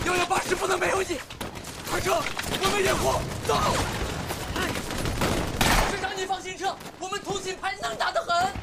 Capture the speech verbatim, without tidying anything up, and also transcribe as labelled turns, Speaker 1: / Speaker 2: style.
Speaker 1: 幺幺八师不能没有你。快撤，我们掩护，走。
Speaker 2: 师长，你放心撤，我们通信排能打得很。